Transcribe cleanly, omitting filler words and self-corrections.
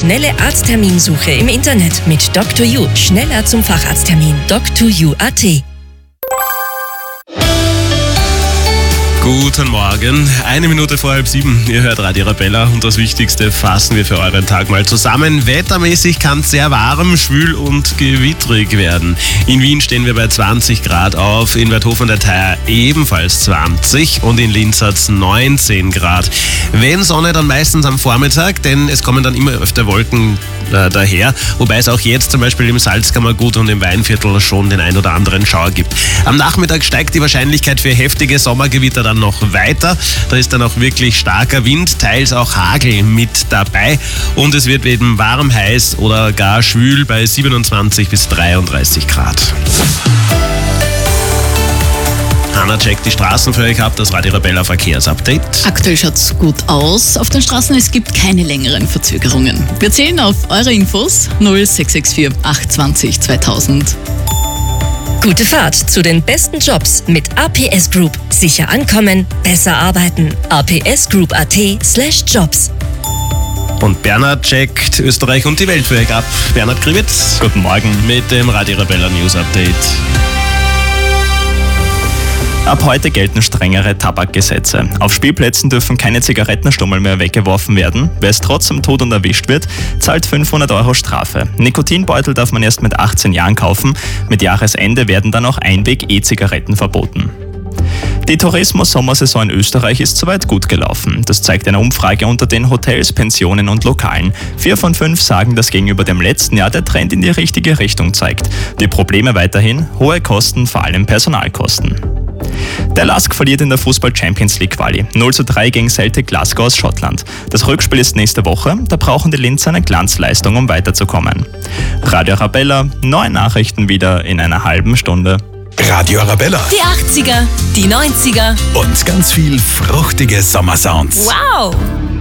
schnelle Arztterminsuche im Internet mit Dr. You. Schneller zum Facharzttermin. Dr.you.at. Guten Morgen, 1 Minute vor 6:30. Ihr hört Radio Arabella und das Wichtigste fassen wir für euren Tag mal zusammen. Wettermäßig kann es sehr warm, schwül und gewittrig werden. In Wien stehen wir bei 20 Grad auf, in Werthof an der Thaya ebenfalls 20 und in Linz hat es 19 Grad. Wenn Sonne, dann meistens am Vormittag, denn es kommen dann immer öfter Wolken daher, wobei es auch jetzt zum Beispiel im Salzkammergut und im Weinviertel schon den ein oder anderen Schauer gibt. Am Nachmittag steigt die Wahrscheinlichkeit für heftige Sommergewitter dann noch weiter. Da ist dann auch wirklich starker Wind, teils auch Hagel mit dabei und es wird eben warm, heiß oder gar schwül bei 27 bis 33 Grad. Hanna checkt die Straßen für euch ab, das Radio Arabella Verkehrsupdate. Aktuell schaut's gut aus auf den Straßen, es gibt keine längeren Verzögerungen. Wir zählen auf eure Infos 0664 820 2000. Gute Fahrt zu den besten Jobs mit APS Group. Sicher ankommen, besser arbeiten. apsgroup.at/jobs. Und Bernhard checkt Österreich und die Welt für euch ab. Bernhard Kriwitz. Guten Morgen. Mit dem Radio Arabella News Update. Ab heute gelten strengere Tabakgesetze. Auf Spielplätzen dürfen keine Zigarettenstummel mehr weggeworfen werden. Wer es trotzdem tut und erwischt wird, zahlt 500 € Strafe. Nikotinbeutel darf man erst mit 18 Jahren kaufen. Mit Jahresende werden dann auch Einweg-E-Zigaretten verboten. Die Tourismus-Sommersaison in Österreich ist soweit gut gelaufen. Das zeigt eine Umfrage unter den Hotels, Pensionen und Lokalen. 4 von 5 sagen, dass gegenüber dem letzten Jahr der Trend in die richtige Richtung zeigt. Die Probleme weiterhin: hohe Kosten, vor allem Personalkosten. Der LASK verliert in der Fußball-Champions-League-Quali. 0:3 gegen Celtic Glasgow aus Schottland. Das Rückspiel ist nächste Woche, da brauchen die Linzer eine Glanzleistung, um weiterzukommen. Radio Arabella, neue Nachrichten wieder in einer halben Stunde. Radio Arabella. Die 80er, die 90er Und ganz viel fruchtige Sommersounds. Wow!